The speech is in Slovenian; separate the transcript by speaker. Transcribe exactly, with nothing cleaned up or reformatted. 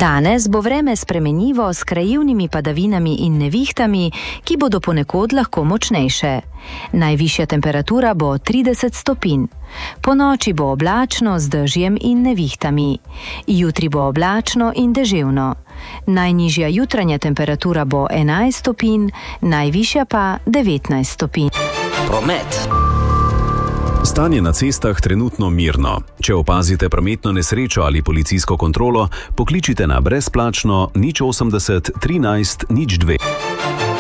Speaker 1: Danes bo vreme spremenljivo s krajevnimi padavinami in nevihtami, ki bodo ponekod lahko močnejše. Najvišja temperatura bo trideset stopinj. Ponoči bo oblačno z dežjem in nevihtami. Jutri bo oblačno in deževno. Najnižja jutranja temperatura bo enajst stopinj, najvišja pa devetnajst stopinj.
Speaker 2: Promet.
Speaker 3: Stanje na cestah trenutno mirno. Če opazite prometno nesrečo ali policijsko kontrolo, pokličite na brezplačno nič osemdeset trinajst nič dve.